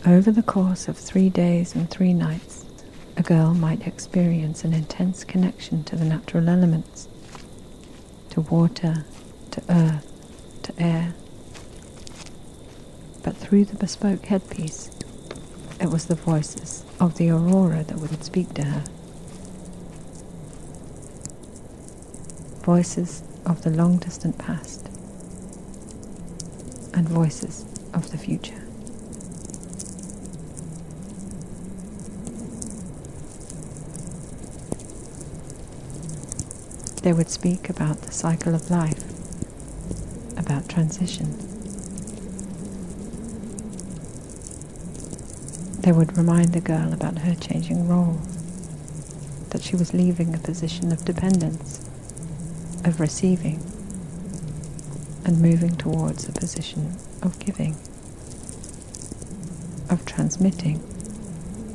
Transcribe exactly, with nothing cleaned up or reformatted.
Over the course of three days and three nights, a girl might experience an intense connection to the natural elements, to water, to earth, to air. But through the bespoke headpiece, it was the voices of the aurora that would speak to her. Voices of the long-distant past and voices of the future. They would speak about the cycle of life, about transition. They would remind the girl about her changing role, that she was leaving a position of dependence, of receiving, and moving towards a position of giving, of transmitting.